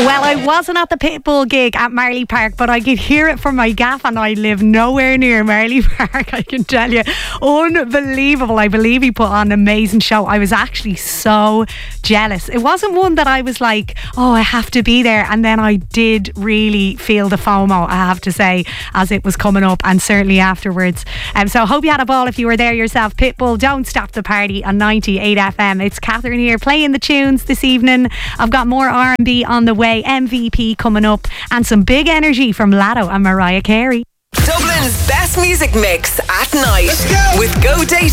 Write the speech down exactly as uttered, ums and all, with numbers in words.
Well, I wasn't at the Pitbull gig at Marley Park, but I could hear it from my gaff, and I live nowhere near Marley Park, I can tell you. Unbelievable. I believe he put on an amazing show. I was actually so jealous. It wasn't one that I was like, oh, I have to be there. And then I did really feel the FOMO, I have to say, as it was coming up, and certainly afterwards. Um, so I hope you had a ball if you were there yourself. Pitbull, Don't Stop the Party on ninety-eight F M. It's Catherine here playing the tunes this evening. I've got more R and B on the way, M V P coming up, and some big energy from Latto and Mariah Carey. Dublin's best music mix at night with Go Dating.